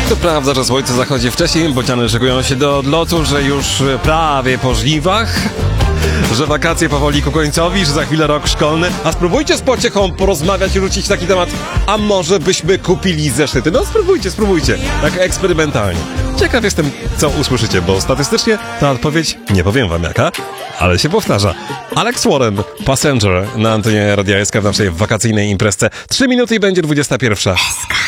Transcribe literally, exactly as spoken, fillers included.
To prawda, że słońce zachodzi wcześniej, bociany szykują się do odlotu, że już prawie po żniwach, że wakacje powoli ku końcowi, że za chwilę rok szkolny. A spróbujcie z pociechą porozmawiać i rzucić taki temat, a może byśmy kupili zeszyty? No spróbujcie, spróbujcie, tak eksperymentalnie. Ciekaw jestem, co usłyszycie, bo statystycznie ta odpowiedź, nie powiem wam jaka, ale się powtarza. Alex Warren, Passenger na antenie Radia S K w naszej wakacyjnej imprezce. Trzy minuty i będzie dwudziesta pierwsza.